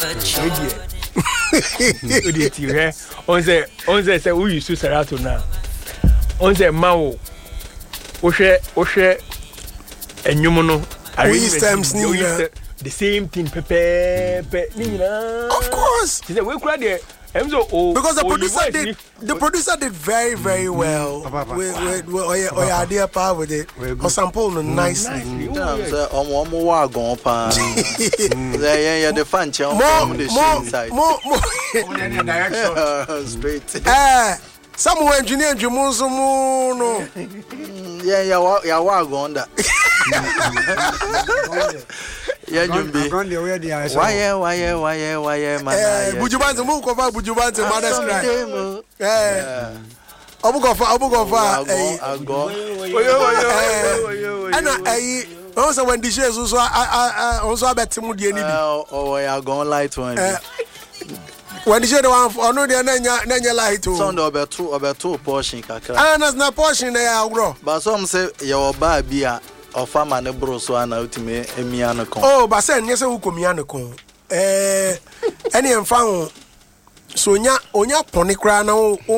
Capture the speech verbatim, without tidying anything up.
Odi ti re. On say on say say we use Serato now. On say mawo. Wo hwe wo hwe enyum no. We stems ni the same thing pepe ni na. Of course. She said we could there. Because the producer did the producer did very very well. We we we oh yeah idea power with it. Or sample no nicely. So omo omo wa gon pa. Yeah yeah the fan che omo the inside. More more direction. Straight. Eh some engineer Jumunso no. Yeah yeah ya wa gon da. Yeah, Jumbi. Why, why, why, why, man? Bujubanze, move over Bujubanze, mother's cry. Eh, Abu Gofa, Abu Gofa. I go. And I also when the shares also, I also I bet Timudi. Oh, I are going light one. When the share one for no, they're not light to sound about two about two portion. And that's not portion there, bro. But some say your baby. Ofa mane bro so ana utime emiano kon. Oh, ba se nyese hu komiano kon. Eh, ene emfa ho so nya onya pone kra na